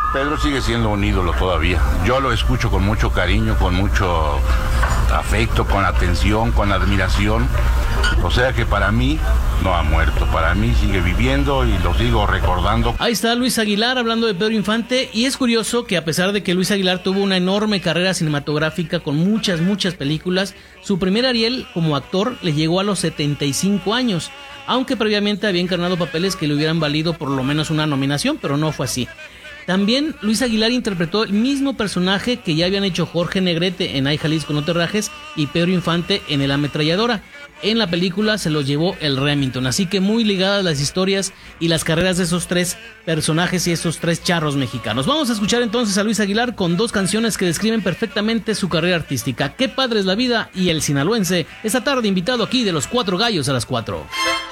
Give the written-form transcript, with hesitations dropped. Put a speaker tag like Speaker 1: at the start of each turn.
Speaker 1: Pedro sigue siendo un ídolo todavía. Yo lo escucho con mucho cariño, con mucho afecto, con atención, con admiración. O sea que para mí no ha muerto, para mí sigue viviendo y lo sigo recordando.
Speaker 2: Ahí está Luis Aguilar hablando de Pedro Infante, y es curioso que a pesar de que Luis Aguilar tuvo una enorme carrera cinematográfica con muchas películas, su primer Ariel como actor le llegó a los 75 años, aunque previamente había encarnado papeles que le hubieran valido por lo menos una nominación, pero no fue así. También Luis Aguilar interpretó el mismo personaje que ya habían hecho Jorge Negrete en Ay Jalisco no te rajes y Pedro Infante en El Ametralladora. En la película se los llevó el Remington, así que muy ligadas las historias y las carreras de esos tres personajes y esos tres charros mexicanos. Vamos a escuchar entonces a Luis Aguilar con dos canciones que describen perfectamente su carrera artística. Qué padre es la vida y el sinaloense, esta tarde invitado aquí de Los Cuatro Gallos a las 4.